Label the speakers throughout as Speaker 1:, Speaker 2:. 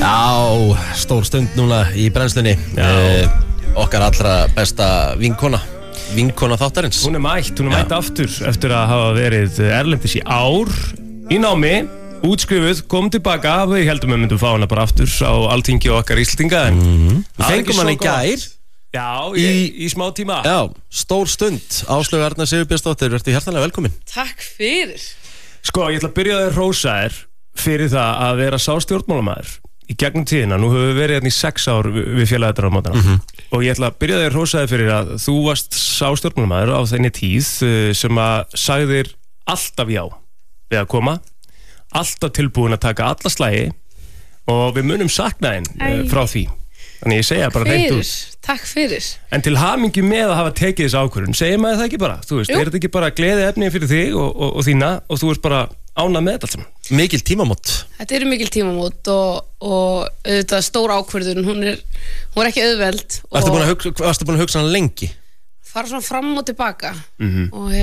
Speaker 1: Já, stór stund núna í brennslunni. Okkar allra besta vinkona þáttarins.
Speaker 2: Hún er mætt aftur eftir að hafa verið erlendis í ár í námi, útskrifuð, kom tilbaka. Við heldum við myndum fá hana bara aftur á Alþingi og okkar Íslendinga, en
Speaker 1: Við fengum hana í gær.
Speaker 2: Já, í smá tíma.
Speaker 1: Já, stór stund. Áslaug Arna Sigurbjörnsdóttir, vertu hjartanlega velkomin.
Speaker 3: Takk fyrir.
Speaker 2: Sko, ég ætla að byrja að rósa þér fyrir það að vera sá stjórnmálamaður í gegnum tíðina. Nú höfum við verið hérna í 6 ár við félagadrafmótana og ég ætla að byrja að þér rósa þér fyrir að þú varst sá stjórnmálamaður á þenni tíð sem að sagðir alltaf já við að koma, alltaf tilbúin að taka alla slagi og við munum sakna þín frá því. Þannig ég segja bara hreint út.
Speaker 3: Takk fyrir.
Speaker 2: En til hamingju með að hafa tekið þessu ákvörðun, segir maður það ekki bara? Þú veist, er þetta ekki bara gleði efni fyrir þig og þína og þú ert bara ánað með þetta allt saman?
Speaker 1: Mikil tímamót.
Speaker 3: Þetta eru mikil tímamót og auðvitað stór ákvörðun, hún er ekki auðveld.
Speaker 1: Varstu búin að hugsa hana lengi?
Speaker 3: Fara svona fram og tilbaka og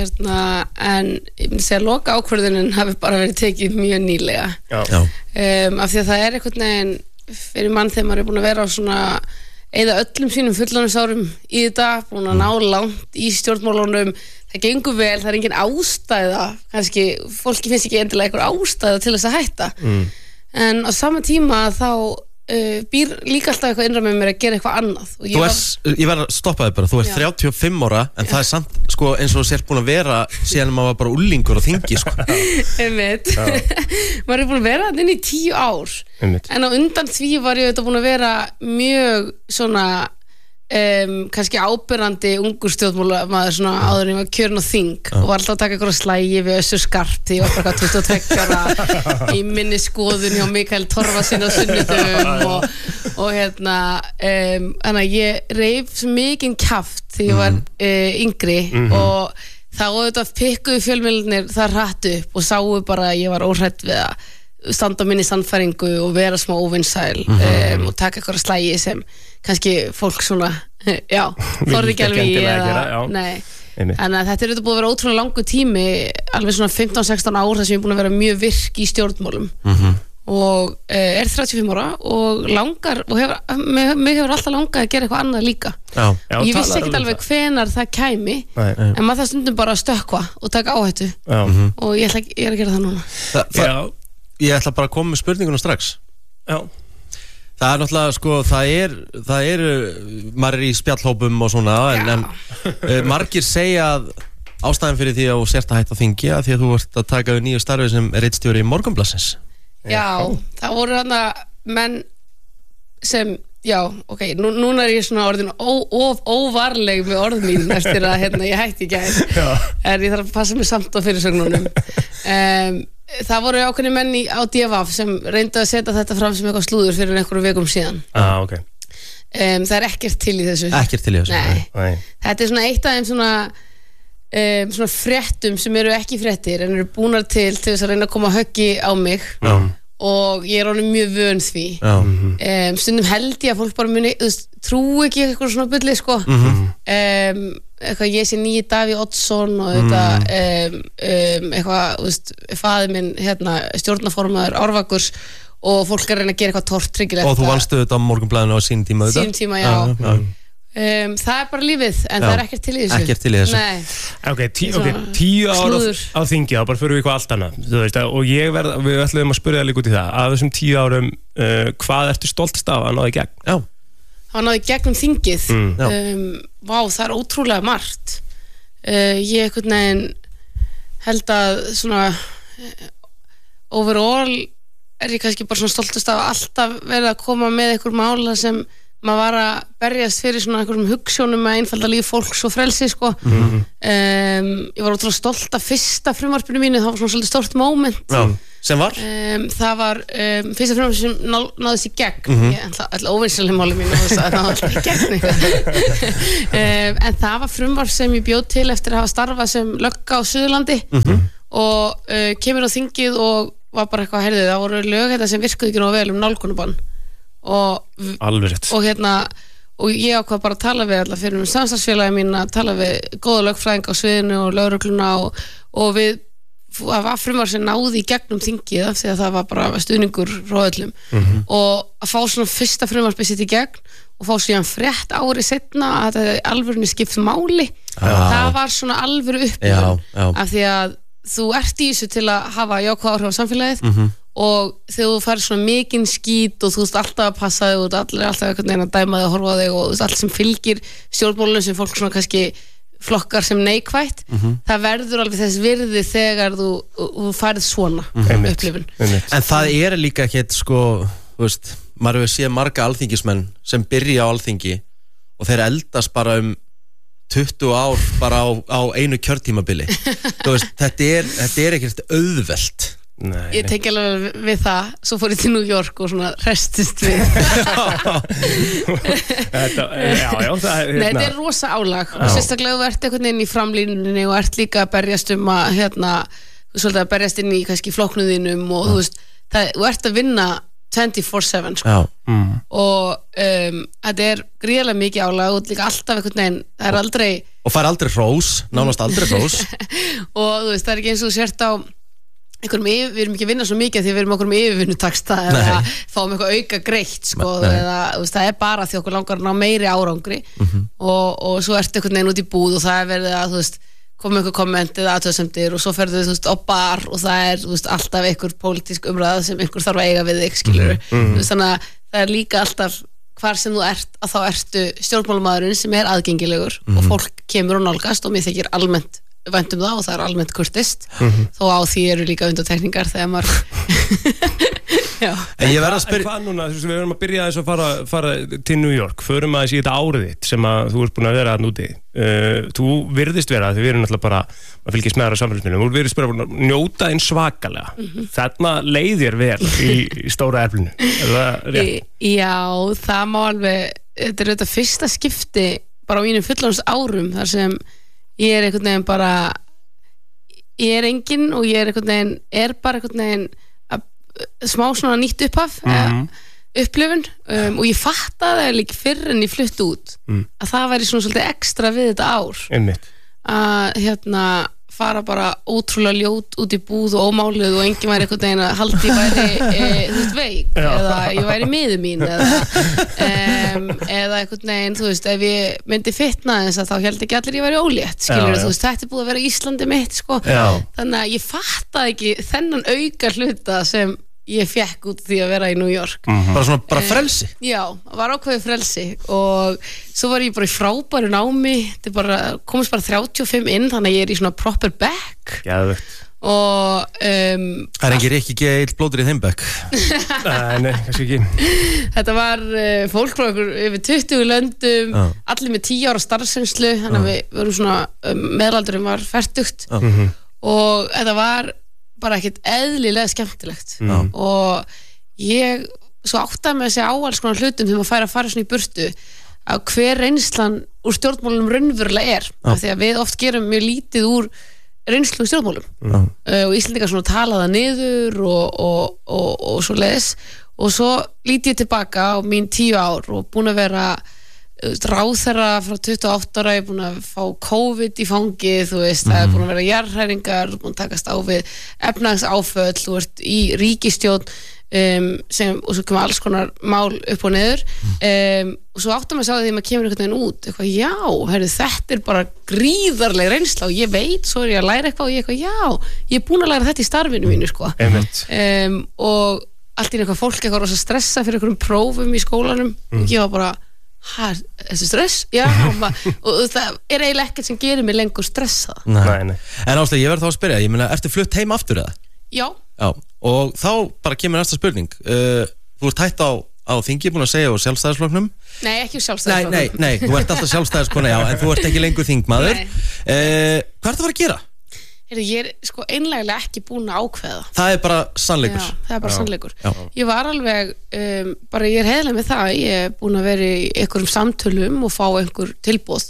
Speaker 3: en ég myndi segja að loka ákvörðunin hafi bara verið tekið mjög nýlega.
Speaker 1: Já.
Speaker 3: Af því að það er einhvern veginn fyrir mann þegar maður er búin að vera á svona eða öllum sínum fullorðinsárum í þetta, búin að ná langt í stjórnmálunum, það gengur vel, það er engin ástæða, kannski fólki finnst ekki endilega einhver ástæða til þess að hætta en á sama tíma þá býr líka alltaf eitthvað innra með mér að gera eitthvað annað og
Speaker 1: ég var að stoppa þig bara, þú ert 35 ára en það er samt sko eins og þú sért búin að vera síðan maður var bara úlingur og þingi sko.
Speaker 3: Einmitt. Maður er búin að vera inn í 10 ár en á undan því var ég búin að vera mjög svona kannski ábyrrandi ungur stjórnmálamaður svona áður en ég var kjörin á þing og var alltaf að taka eitthvað slægi við Össur Skarp því ég var bara 22 ára í minni skoðun hjá Mikael Torfason á sunnudum og þannig að ég reif mikinn kjaft því ég var yngri og þá auðvitað pikkuðu fjölmiðlarnir það hratt upp og sáu bara að ég var óhrædd við að standa minni sannfæringu og vera smá óvinnsæl og taka eitthvað slægi sem kannski fólk svona þorði ekki alveg í en þetta er auðvitað búið að vera ótrúlega langur tími alveg svona 15-16 ár þar sem ég er búin að vera mjög virk í stjórnmálum og er 35 ára og langar og mig hefur alltaf langað að gera eitthvað annað líka og ég vissi ekkert alveg hvenar það kæmi en maður það stundum bara að stökkva og taka áhættu og ég er að gera það núna
Speaker 1: Ég ætla bara að koma með spurningunum strax.
Speaker 2: Já.
Speaker 1: Það er náttúrulega, sko, það eru, maður er í spjallhópum og svona, en margir segja að ástæðan fyrir því að þú sért að hætta þingi að því að þú ert að taka við nýju starfi sem ritstjóri í Morgunblaðsins.
Speaker 3: Já, það voru þarna menn sem, núna er ég svona orðin óvarleg með orð mín eftir að ég hætti í gær, en ég þarf að passa mig samt á fyrirsögnunum. Það voru ákveðni menn á DFF sem reyndu að setja þetta fram sem eitthvað slúður fyrir einhverjum vikum síðan. Það er ekkert til í þessu.
Speaker 1: Ekkert til í þessu?
Speaker 3: Nei. Þetta er svona eitt af þeim svona fréttum sem eru ekki fréttir en eru búnar til þess að reyna að koma höggi á mig og ég er orðin mjög vön því. Stundum held ég að fólk bara muni trú ekki eitthvað svona bulli sko. Eitthvað ég sé nýji Davíð Oddsson og eitthvað faðir minn stjórnarformaður Árvakurs og fólk er að reyna að gera eitthvað tortryggilegt
Speaker 1: og þú vannstu þetta á Morgunblaðinu á sínum tíma
Speaker 3: já það er bara lífið en það er ekkert til í þessu
Speaker 2: Ok, 10 ár á þingi þá bara fyrir við eitthvað allt annað og við ætlum að spyrja það líka út í það að þessum 10 árum hvað ertu stoltast af að náða í gegn?
Speaker 3: Það náði gegnum þingið það er ótrúlega margt ég einhvern veginn held að svona overall er ég kannski bara svona stoltast af alltaf verið að koma með einhver mála sem maður var að berjast fyrir svona einhverjum hugsjónum að einfalda líf fólks og frelsi sko ég var ótrúlega stolt af fyrsta frumvarpinu mínu, það var svona svolítið stórt moment
Speaker 1: sem var?
Speaker 3: Það var fyrsta frumvarp sem náðist í gegn ég ætla óvinnslega máli mín það náðist í gegn en það var frumvarp sem ég bjóð til eftir að hafa starfað sem lögga á Suðurlandi og kemur á þingið og var bara eitthvað heyrðu það voru lög þetta sem virkuðu ekki nógu vel nálgunabann
Speaker 2: alveg rétt
Speaker 3: og ég ákvað bara að tala við alla fyrir samstarfsfélagi mín að tala við góða lögfræðinga á sviðinu og lögregluna og við það var frumvarp sem náði í gegnum þingið af því að það var bara stuðningur frá öllum og að fá svona fyrsta frumvarpið sitt í gegn og fá síðan frétt árið seinna að þetta alvörunni skipt máli það var svona alvöru upplifun af því að þú ert í þessu til að hafa jákvæð áhrif á samfélagið og þegar þú fær svona mikinn skít og þú veist alltaf að passa þig og allir alltaf einhvern veginn að dæma þig og horfa á þig og þú veist allt sem fylgir stjórnmálunum sem fólk svona kannski flokkar sem neikvætt það verður alveg þess virði þegar þú færið svona upplifun
Speaker 1: En það líka ekkert sko þú veist, maður hefur séð marga alþingismenn sem byrja á alþingi og þeir eldast bara 20 ár bara á einu kjörtímabili þú veist, þetta ekkert auðvelt
Speaker 3: Ég tengi alveg við það svo fór ég til New York og svona restist við Þetta rosa álag og sérstaklega þú ert einhvern veginn í framlínunni og ert líka að berjast svolítið að berjast inn í kannski flokknuðinum og þú veist, þú ert að vinna 24/7 sko. Og þetta gríðarlega mikið álag og líka alltaf einhvern veginn það aldrei
Speaker 1: og fær aldrei hrós, nánast aldrei hrós
Speaker 3: og þú veist, það ekki eins og þú sért á við erum ekki að vinna svo mikið því við erum okkur með yfirvinnutaksta eða fáum eitthvað auka greitt sko, eða veist, það bara því okkur langar að ná meiri árangri og svo ertu einhvern veginn út í búð og það verið að þú veist koma einhver komment eða aðtöðsendir og svo ferðu þú veist á bar og það þú veist alltaf einhver pólitísk umræða sem einhver þarf að eiga við þig skilur veist, þannig að það líka alltaf hvar sem þú ert að þá ertu stjórnmálumaðurinn sem aðgengilegur og fólk kemur og nálgast og mér þykir almennt væntum það og það almennt kurtist þó á því eru líka undantekningar þegar maður
Speaker 1: En ég verð að spyrja
Speaker 2: Hvað núna, við erum að byrja þess að fara til New York, förum aðeins í þetta árið þitt sem að þú ert búin að vera þarna úti þú virðist vera, því við erum náttúrulega bara að fylgjast með þér á samfélagsmiðlum, þú virðist bara að njóta einn svakalega þarna leiðir vel í stóra eflinu er það rétt?
Speaker 3: Já, það má alveg þetta þetta fyrsta skipti bara á mínum fullorðins árum þar sem ég einhvern veginn bara ég enginn og ég einhvern veginn bara einhvern veginn smá svona nýtt upphaf upplifun og ég fattaði líka fyrr en ég flutti út að það væri svona svolítið ekstra við þetta ár að fara bara ótrúlega ljót út í búð og ómálið og enginn væri einhvern veginn að haldi ég væri þú veist veik eða ég væri miður mín eða einhvern veginn þú veist ef ég myndi fitna þess að þá held ekki allir ég væri ólétt skilur þú veist þetta búið að vera Íslandi mitt sko þannig að ég fattaði ekki þennan auka hluta sem ég fekk út því að vera í New York
Speaker 1: bara frelsi
Speaker 3: já, var ákveðið frelsi og svo var ég bara í frábæru námi komist bara 35 inn þannig að ég í svona proper back og
Speaker 1: það ekki Rikki Geir blótur í þeim back
Speaker 2: nei, kannski ekki
Speaker 3: þetta var fólk frá okkur yfir 20 löndum allir með 10 ára starfsreynslu þannig að við vorum svona meðalaldurinn var fertugt og þetta var bara ekkert eðlilega skemmtilegt og ég svo áttaði með að segja á alls konar hlutum þegar maður fær að fara svona í burtu að hver reynslan úr stjórnmálum raunverulega af því að við oft gerum mjög lítið úr reynslu úr stjórnmálum og Íslendingar svona tala það niður og svo leiðis og svo líti ég tilbaka á mín 10 ár og búin að vera ráðherra frá 28 ára ég er búin að fá COVID í fangi þú veist, það er búin að vera jarðhræringar búin að takast á við efnahagsáföll þú ert í ríkisstjórn og svo kemur alls konar mál upp og niður og svo áttum að sjá því að maður kemur einhvern veginn út eitthvað, já, heyrðu, þetta er bara gríðarleg reynsla og ég veit, svo er ég að læra eitthvað og ég eitthvað, já, ég er búin að læra þetta í starfinu mínu sko og allt í eitthvað fólk eitthvað rosa stressa fyrir einhverjum prófum í skólanum og ég var bara þessi stress, já og það er eiginlega ekkert sem gerir mig lengur stressað
Speaker 1: En Áslaug, ég verð þá að spyrja ég meina, ertu flutt heim aftur eða?
Speaker 3: Já
Speaker 1: og þá bara kemur næsta spurning þú ert hætt á þingi búin að segja og sjálfstæðisflokknum
Speaker 3: Nei, ekki sjálfstæðisflokknum
Speaker 1: Nei, þú ert alltaf sjálfstæðiskona, já en þú ert ekki lengur þingmaður hvað ertu að fara að gera?
Speaker 3: Ég er sko einlega ekki búin að ákveða
Speaker 1: Það er bara sannleikur
Speaker 3: Já, það er bara sannleikur Ég var alveg, bara ég er heiðlega með það ég er búin að vera í einhverjum samtölum og fá einhver tilboð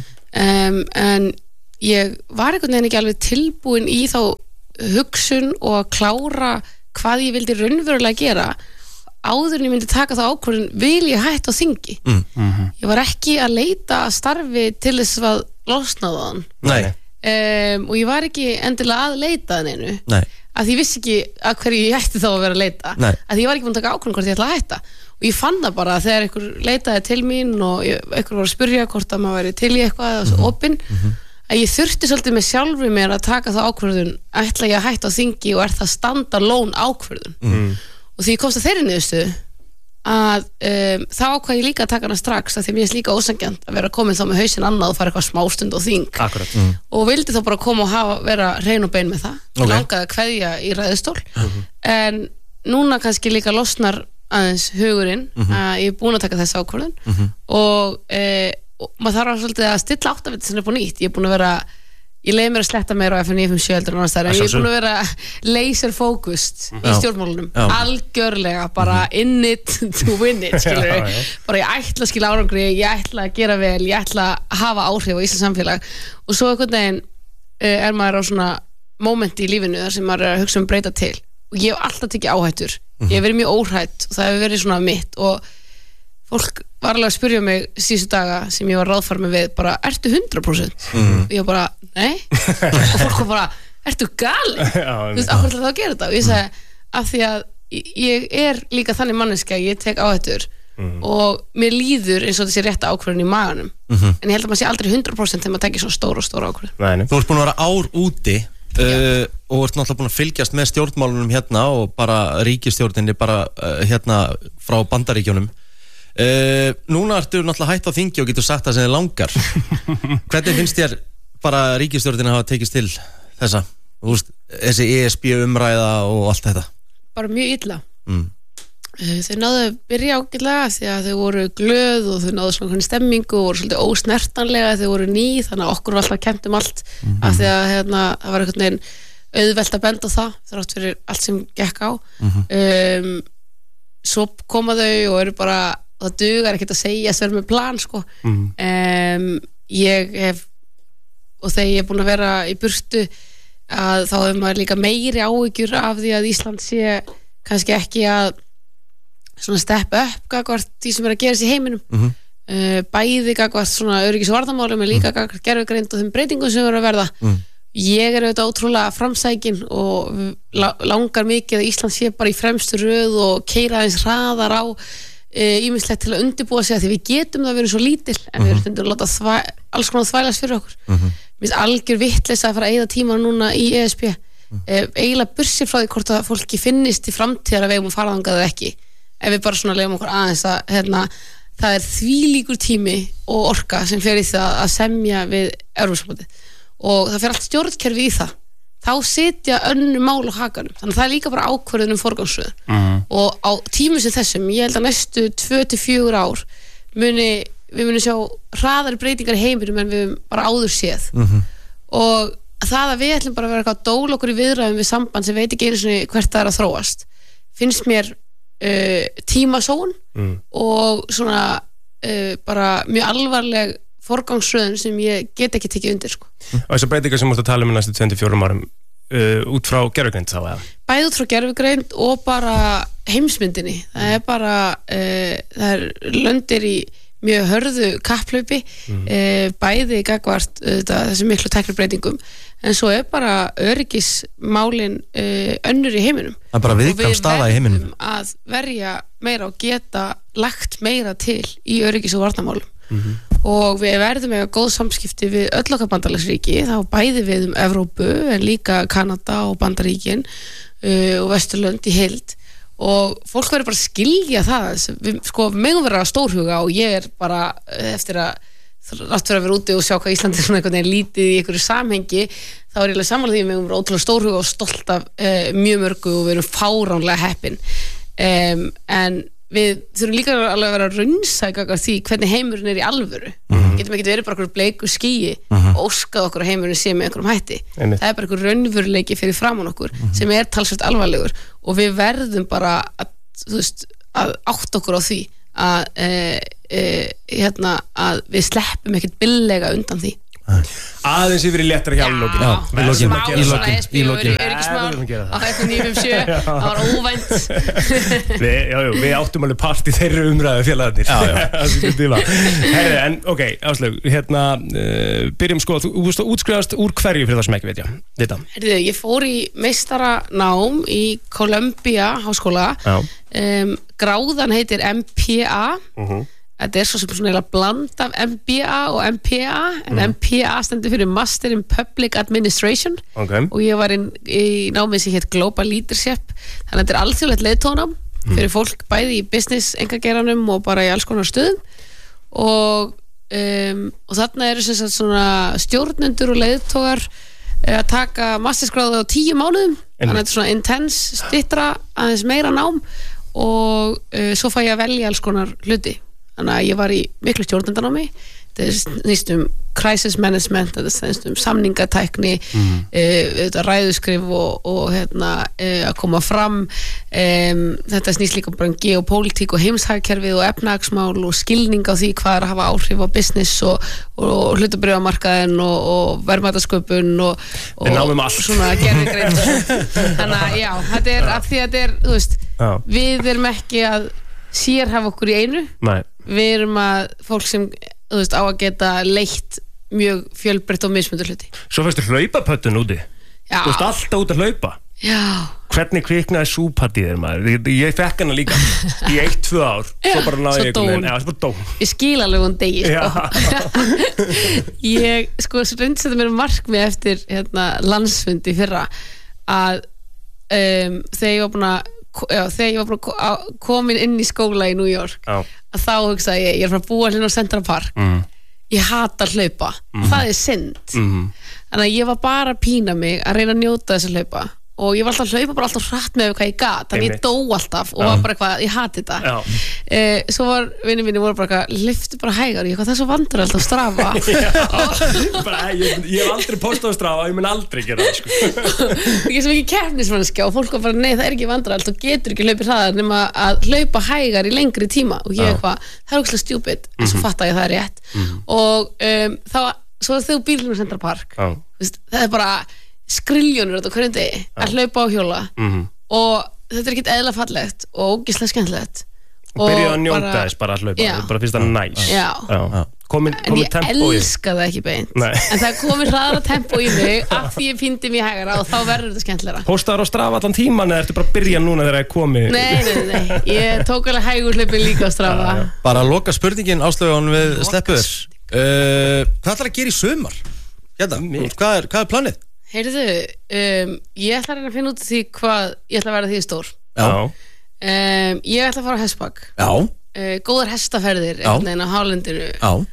Speaker 3: en ég var einhvern veginn ekki alveg tilbúin í þá hugsun og að klára hvað ég vildi raunverulega gera áður en ég myndi taka það ákvörðun vil ég hætta á þingi ég var ekki að leita að starfi til þess að losna það
Speaker 1: Nei
Speaker 3: og ég var ekki endilega að leita að neinu að ég vissi ekki að hverju ég ætti þá að vera að leita að ég var ekki búin að taka ákvörðun hvort ég ætla að hætta og ég fann það bara þegar einhver leitaði til mín og einhver var að spyrja hvort að maður væri til í eitthvað eða svo opinn að ég þurfti svolítið með sjálfri mér að taka það ákvörðun ætla ég að hætta á þingi og það standalone ákvörðun og því ég komst að þeirri niðurstöðu að þá ákvað ég líka að taka hana strax að því mér er líka ósanngjarnt að vera komin þá með hausinn annað og fara eitthvað smástund og þing og vildi þá bara koma og vera hrein og bein með það langaði að kveðja í ræðustól en núna kannski líka losnar aðeins hugurinn að ég er búin að taka þessa ákvörðun og maður þarf svolítið að stilla áttavitin upp á nýtt ég er búin að vera ég leiði mér að sletta meira á FN 957 heldur en annars þar en ég er búin að vera laser focused í stjórnmálunum algjörlega bara in it to win it skilur bara ég ætla að skila árangri ég ætla að gera vel ég ætla að hafa áhrif á Íslands samfélag og svo einhvern veginn maður á svona momenti í lífinu þar sem maður er að hugsa breyta til og ég hef alltaf tekið áhættur ég hef verið mjög óhrædd og það hefur verið svona mitt og fólk var alveg að spyrja mig síðustu daga sem ég var ráðfarmi við bara, ertu 100%? Og ég bara, nei og fólk var bara, ertu gali? Þú veist, af hverju ætlaðu að gera þetta? Og ég sagði, af því að ég er líka þannig manneskja, ég tek áhættur og mér líður eins og þessi rétta ákvörðun í maganum en ég held að maður sé aldrei 100% þegar maður tekir svona stóra ákvörðun
Speaker 1: Þú ert búin að vera ár úti og ert náttúrulega búin að fylgjast með stjórnmálunum hérna og bara ríkisstjórninni bara hérna frá Bandaríkjunum núna ertu náttúrulega hætt á þingi og getur sagt það sem þið langar hvernig finnst þér bara ríkisstjórnin hafa tekist til þessa þessi ESB umræða og allt þetta
Speaker 3: bara mjög illa þau náðu að byrja ágætlega því að þau voru glöð og þau náðu svona stemmingu og voru svolítið ósnertanlega þau voru ný þannig að okkur var alltaf kennt allt af því að það var einhvern veginn auðvelt að benda á það þrátt fyrir allt sem gekk á svo koma þau og eru bara það dugar ekkert að segja að vera með plan sko. Ég hef og þegar ég er búin að vera í burtu að þá hefur maður líka meiri áhyggjur af því að Ísland sé kannski ekki að svona steppa upp gagvart því sem er að gerast í heiminum bæði gagvart svona öryggis- og varnarmálum en líka gagvart gervigreind og þeim breytingum sem eru að verða ég er auðvitað ótrúlega framsækin og langar mikið að Ísland sé bara í fremstu röð og keyra aðeins hraðar á ýmislegt til að undirbúa sig að því við getum það að vera svo lítil en við erum stundum að láta alls konar þvælast fyrir okkur mér finnst algjör vitleysa að fara að eyða tíma núna í ESB eiginlega bursið frá því hvort að fólki finnist í framtíðar að við eigum að fara þangað eða ekki ef við bara svona lefum okkur aðeins að það er þvílíkur tími og orka sem fer í það að semja við Evrópusambandið og það fer allt stjórnkerfi í það þá sitja önnur mál á hakanum þannig að það er líka bara ákvörðun forgangsröðun og á tímum sem þessum ég held að næstu 2-4 ár við munum sjá hraðari breytingar í heiminum en við bara áður séð og það að við ætlum bara að vera eitthvað dól okkur í viðræðum við samband sem veit ekki einu sinni hvert það er að þróast finnst mér tímasón og svona bara mjög alvarleg forgangsröðun sem ég get ekki tekið undir sko.
Speaker 2: Og þessar breytingar sem mústu að tala um í næstu 24 árum út frá gervigreind þá eða?
Speaker 3: Bæði út frá gervigreind og bara heimsmyndinni það er bara það er löndir í mjög hörðu kapplaupi bæði gagvart þessi miklu tæknibreytingum en svo er bara öryggismálin önnur í heiminum
Speaker 1: það er bara viðkvæm staða í heiminum
Speaker 3: og við verðum að verja meira og geta lagt meira til í öryggis- og varnarmálum og við verðum með góð samskipti við öll okkar bandalagsríki þá bæði við Evrópu en líka Kanada og Bandaríkin og Vesturlönd í heild og fólk verður bara að skilja það við megum vera stórhuga og ég er bara eftir að vera úti og sjá hvað Ísland er svona einhvern veginn lítið í einhverju samhengi þá er ég alveg sammála því að við megum vera ótrúlega stórhuga og stolt af mjög mörgu og við erum fáránlega heppin en við þurfum líka alveg að vera að raunsa því hvernig heimurinn er í alvöru getum ekki verið bara einhverju bleiku skýi og óskað okkur að heimurinn sé með einhverjum hætti það er bara einhver raunveruleiki fyrir framan okkur sem er talsvert alvarlegur og við verðum bara að átta okkur á því að við sleppum ekkert billega undan því
Speaker 2: Aðeins yfir í léttara hjá lókin.
Speaker 1: Í lokin.
Speaker 3: Öryggismál á FM 957. Það var óvænt.
Speaker 2: Við áttum alveg part í þeirri umræðu félagarnir. Herri, en ok, Áslaug, byrjum sko, þú útskrifast úr hverju fyrir það sem ekki veit ég.
Speaker 3: Herðu, ég fór í meistaranám í Columbia háskóla. Gráðan heitir MPA. Þetta svo sem svona bland af MBA og MPA en MPA stendur fyrir Master in Public Administration og ég var í námið sem hétt Global Leadership þannig að þetta alþjóðlegt leiðtónám fyrir fólk bæði í business engageranum og bara í alls konar stöðum og þarna eru sem sagt svona stjórnendur og leiðtógar að taka mastersgráðu á 10 mánuðum þannig að þetta er svona intense, styttra aðeins meira nám og svo fæ ég að velja alls konar hluti þannig að ég var í miklu stjórnendanámi þetta snýst crisis management þetta snýst samningatækni ræðuskrif og að koma fram þetta snýst líka bara geopólitík og heimshagkerfið og efnahagsmál og skilning á því hvað að hafa áhrif á business og hlutabréfamarkaðinn og verðmætasköpun og svona gervigreind þannig að já, þetta af því að þetta þú veist, við erum ekki að sérhafa okkur í einu við erum að fólk sem þú veist, á að geta leitt mjög fjölbreytt og mismunandi hluti
Speaker 2: Svo fyrstu hlaupapöttun úti Þú veist alltaf út að hlaupa Hvernig kviknaði súpat í þér maður Ég fekk hana líka í 1-2 ár Svo bara náði ég
Speaker 3: Ég skil alveg degi Ég reyndi þetta mér markmið eftir landsfundi fyrra að þegar ég var búin að komin inn í skóla í New York að þá hugsaði ég er frá að búa hérna á Central Park ég hata að hlaupa það er synd þannig að ég var bara að pína mig að reyna að njóta þess að hlaupa og ég var alltaf að hlaupa bara alltaf hratt með hvað ég gat þannig ég dó alltaf og var bara eitthvað, ég hati þetta svo var vinni mínu voru bara eitthvað lyftu bara hægar, ég það er svo vandræðalegt að strafa
Speaker 2: ég hef aldrei postað á strafa, ég mun aldrei gera það
Speaker 3: ég er svo mikið keppnismannskja og fólk var bara, nei það er ekki vandræðalegt og getur ekki hlaupið hraðar nema að hlaupa hægar í lengri tíma og ég eitthvað, það er ógeðslega stupid en svo fatta ég það er rétt og svo þegar bílum í Central Park það er bara skriljónur á hverjum degi að hlaupa á hjóla og þetta er ekkert eðla fallegt og ógeðslega skemmtilegt
Speaker 2: og byrjaði að njóta þess bara að hlaupa bara finnst það næs
Speaker 3: en ég elska það ekki beint en það komið hraðara tempo í mig af því ég píndi mér hægara og þá verður þetta skemmtilegra
Speaker 2: Póstaður á strafa allan tíman eða ertu bara að byrja núna þegar það er komið
Speaker 3: Nei, ég tók alveg hægur hlaupin líka á strafa
Speaker 1: Bara að loka spurningin Áslaugun við sleppuður Hvað ætlar að gera í sumar? Hvað er planið?
Speaker 3: Heyrðu, ég ætla að finna út því hvað ég ætla að vera því stór ég ætla að fara á hestbak góðar hestaferðir einhvern veginn á hálendinu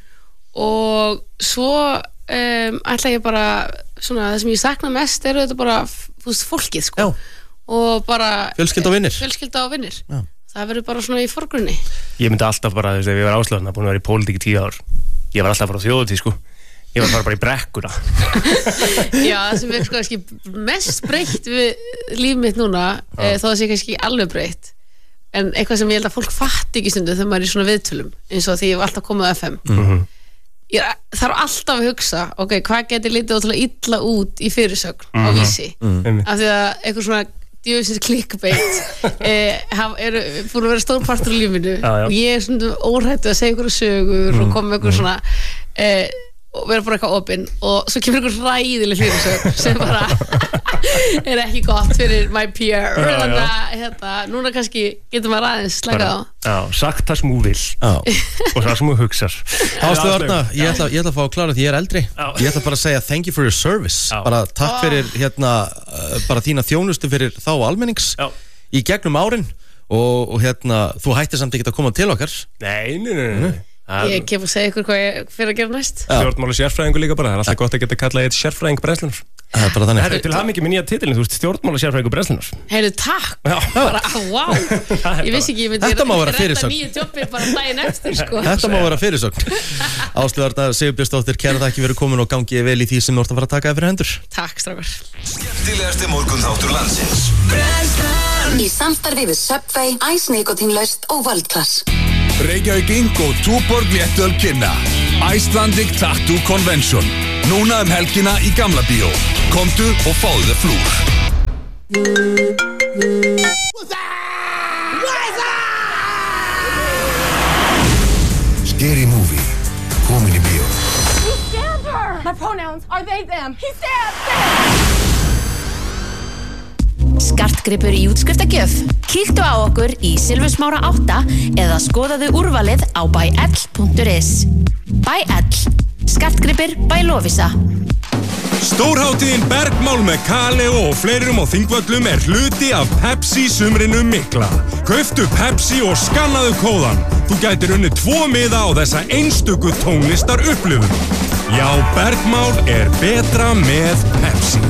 Speaker 3: og svo ætla ég bara svona, það sem ég sakna mest eru þetta bara fólkið sko og bara
Speaker 1: fjölskylda og vinnir
Speaker 3: það verður bara svona í forgrunni
Speaker 2: Ég myndi alltaf bara, þegar ég var Áslaugun búin að vera í pólitík í 10 ár ég var alltaf að fara á þjóðhátíð sko Ég var bara í brekkuna
Speaker 3: Já, það sem er kannski mest breytt við líf mitt núna þó það sé kannski alveg breytt en eitthvað sem ég held að fólk fatti ekki stundu þegar maður er í svona viðtölum eins og því ég hef alltaf komið á FM ég þarf alltaf að hugsa ok, hvað getur litið ótrúlega illa út í fyrirsögn á Vísi af því að eitthvað svona djöfisins clickbait eru búin að vera stór partur í lífinu og ég er svona óhrættu að segja ykkur sögur og koma með ykkur svona og vera bara eitthvað opinn og svo kemur einhver ræðileg fyrirsögn sem bara er ekki gott fyrir my PR þannig að núna kannski getur maður aðeins slakað á
Speaker 2: sagt það sem þú vill og það sem þú hugsar
Speaker 1: Áslaug Arna, ég ætla að fá að klára því ég er eldri ég ætla bara að segja thank you for your service bara takk fyrir bara þína þjónustu fyrir þá almennings í gegnum árin og þú hættir samt ekki að koma til okkar
Speaker 2: Nei
Speaker 3: Ég kemur að segja ykkur hvað ég fyrir að gera næst
Speaker 2: Stjórnmála sérfræðingur líka bara Það er alltaf gott að geta kallað eitt sérfræðing brennslunar
Speaker 1: Það er bara þannig
Speaker 2: Það er til hamingju með nýja titilin Þú veist stjórnmála sérfræðingur brennslunar
Speaker 3: Heyrðu, takk Bara, wow Ég vissi ekki, ég myndi
Speaker 1: Þetta má vera fyrirsögn
Speaker 3: nýju jobbi bara daginn eftir sko.
Speaker 1: Þetta má vera fyrirsögn Áslaug Arna Sigurbjörnsdóttir, kæra þakki fyrir komin og gangi vel í því sem þú ert að fara að taka fyrir hendur
Speaker 3: Takk, strákar
Speaker 4: Skemmtilegasti morgunþáttur landsins Brennslan
Speaker 5: Í samstarfi við Subway, Ice Nicotínlaust og World Class
Speaker 4: Reykjavík Ingo, Túborg léttöl kynna Icelandic Tattoo Convention. Núna helgina í Gamla Bíó. Komdu og fáðu þér flúr.
Speaker 5: Scary Movie, komin í bíó.
Speaker 6: He stabbed her! My pronouns are they, them. He stabbed them!
Speaker 7: Skartgripur í útskriftargjöf. Kíktu á okkur í Silfursmára 8 eða skoðaðu úrvalið á byl.is. Byl. Skartgripir by Lovisa.
Speaker 8: Stórhátíðin Bergmál með Kaleo og fleirum á Þingvöllum hluti af Pepsi sumrinu mikla. Kauftu Pepsi og skannaðu kóðan. Þú gætir unnið 2 miða á þessa einstöku tónlistar upplifun. Já, Bergmál betra með Pepsi.